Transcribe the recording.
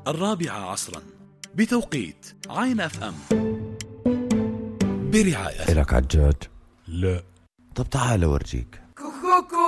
4 بتوقيت عين اف ام، برعاية. إلك عجاج؟ لا. طب تعال أورجيك. كوكوكو